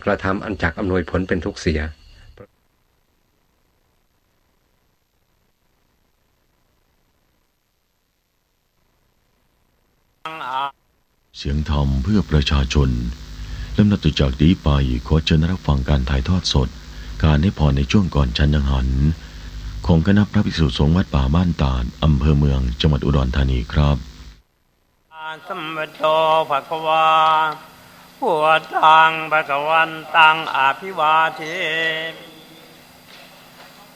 ระทำอันจักอำนวยผลเป็นทุกข์เสียเสียงธรรมเพื่อประชาชนลำดับต่อจากนี้ไปขอเชิญรับฟังการถ่ายทอดสดการให้พรในช่วงก่อนฉันยังหันของคณะพระภิกษุสงฆ์วัดป่าบ้านตาดอำเภอเมืองจังหวัดอุดรธานีครับสัมพุทโธภควาพุทธังภควันตังอภิวาเท